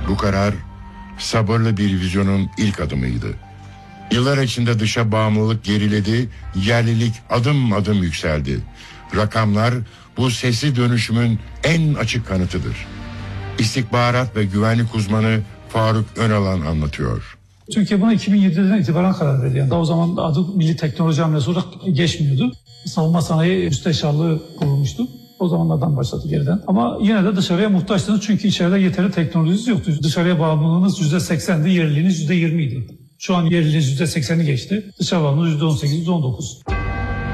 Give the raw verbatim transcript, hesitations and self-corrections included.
Bu karar sabırlı bir vizyonun ilk adımıydı. Yıllar içinde dışa bağımlılık geriledi, yerlilik adım adım yükseldi. Rakamlar bu sesli dönüşümün en açık kanıtıdır. İstihbarat ve güvenlik uzmanı Faruk Önalan anlatıyor. Türkiye buna iki bin yediden itibaren karar verdi. Yani daha o zaman adı Milli Teknoloji Hamlesi olarak geçmiyordu. Savunma Sanayi Müsteşarlığı kurulmuştu. O zamanlardan başladı geriden. Ama yine de dışarıya muhtaçtınız çünkü içeride yeterli teknolojiniz yoktu. Dışarıya bağımlılığınız yüzde seksendi, yerliliğiniz yüzde yirmiydi. Şu an yerliliğiniz yüzde sekseni geçti. Dışarı bağımlılığınız yüzde on sekiz, yüzde on dokuz.